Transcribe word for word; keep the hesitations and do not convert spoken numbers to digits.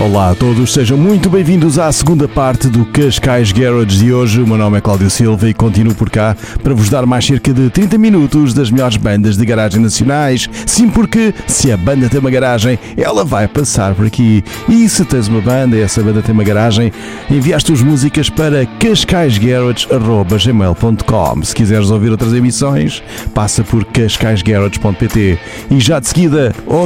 Olá a todos, sejam muito bem-vindos à segunda parte do Cascais Garage de hoje. O meu nome é Cláudio Silva e continuo por cá para vos dar mais cerca de trinta minutos das melhores bandas de garagem nacionais. Sim, porque se a banda tem uma garagem, ela vai passar por aqui. E se tens uma banda e essa banda tem uma garagem, envia as tuas músicas para cascais garage arroba gmail ponto com. Se quiseres ouvir outras emissões, passa por cascais garage ponto pt. E já de seguida, o